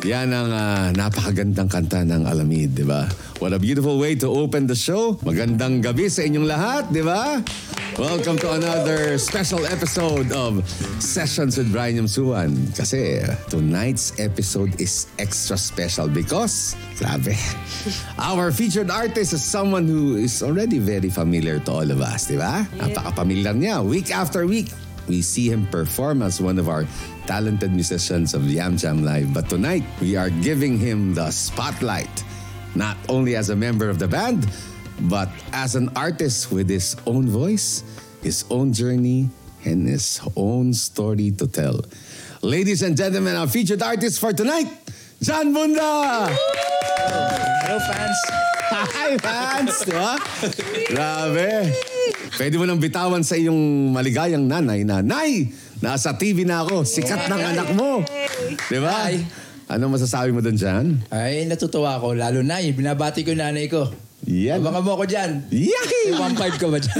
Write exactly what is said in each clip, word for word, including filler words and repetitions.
Yan ang uh, napakagandang kanta ng Alamid, di ba? What a beautiful way to open the show. Magandang gabi sa inyong lahat, di ba? Welcome to another special episode of Sessions with Brian Yamsuan. Kasi tonight's episode is extra special because, grabe, our featured artist is someone who is already very familiar to all of us, di ba? Napaka-familiar niya. Week after week, we see him perform as one of our talented musicians of Yam Jam Live. But tonight, we are giving him the spotlight. Not only as a member of the band, but as an artist with his own voice, his own journey, and his own story to tell. Ladies and gentlemen, our featured artist for tonight, John Bunda! Hello, fans! Hi, fans! Diba? Grabe! Pwede mo nang bitawan sa iyong maligayang nanay na, Nay! Nasa T V na ako. Sikat ng anak mo. Diba? Hi. Ano masasabi mo doon dyan? Ay, natutuwa ako. Lalo na, yung binabati ko yung nanay ko. Yan. Abangan mo ako dyan. Yay! one five ka ba dyan?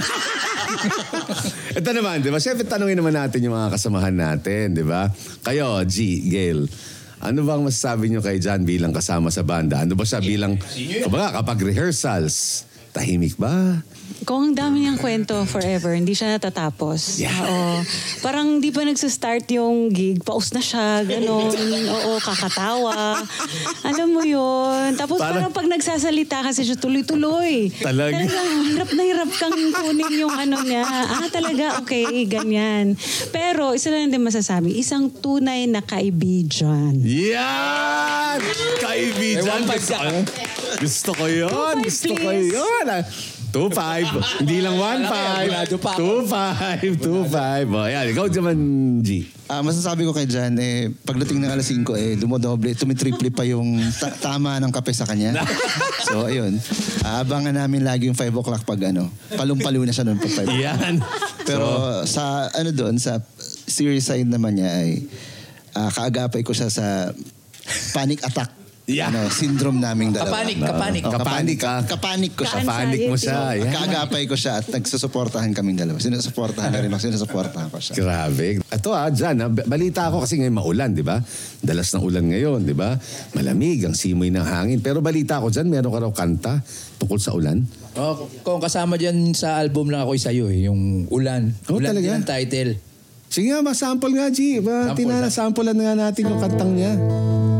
Ito naman, di ba? Siyempre, tanungin naman natin yung mga kasamahan natin, di ba? Kayo, G, Gail, ano bang masasabi nyo kay John bilang kasama sa banda? Ano ba siya bilang, kumbaga, kapag rehearsals, tahimik ba? Kung ang dami niyang kwento forever, hindi siya natatapos. Yeah. Oo. Parang di pa nagsa-start yung gig, paus na siya, gano'n. Oo, kakatawa. Alam mo yun. Tapos Parang- parang, pag nagsasalita kasi siya tuloy-tuloy. Talaga? Talagang hirap na hirap kang kunin yung ano niya. Ah, talaga, okay, ganyan. Pero isa lang din masasabi, isang tunay na kaibigan. Yan! Kaibigan! May one five Gusto, ka. gusto ko yun! Two five, Gusto ko please. yun! two five. Hindi lang one five. Sigurado pa ako. two five. two five. O, yan. Ikaw naman, G. Ah, masasabi ko kay Jan, eh, pagdating ng alas singko, eh, dumodoble, tumitriple pa yung ta- tama ng kape sa kanya. So, ayun. Aabangan namin lagi yung five o'clock pag ano, palong-palo na siya noon pag five o'clock. Yan. Pero sa, ano doon, sa serious side naman niya ay, ah, kaagapay ko siya sa panic attack. Yeah. Ano, syndrome naming dalawa. Kapanik, kapanik. Oh, Kapanik ka. Kapanik ko siya. Kapanik mo siya. Yan. Kaagapay ko siya at nagsusuportahan kaming dalawa. Sinusuportahan na rin ako. Sinusuportahan ko siya. Grabe. Ito ah, Jan, ah, balita ko kasi ngayon maulan, di ba? Dalas ng ulan ngayon, di ba? Malamig, ang simoy ng hangin. Pero balita ko dyan, meron ka raw kanta tungkol sa ulan. Oh, kung kasama dyan sa album lang ako sa'yo eh, yung Ulan. Oh, Ulan talaga? din ang title. Sige nga, masample nga, G. Ba, Sample, tinana, samplean nga natin yung kantang niya.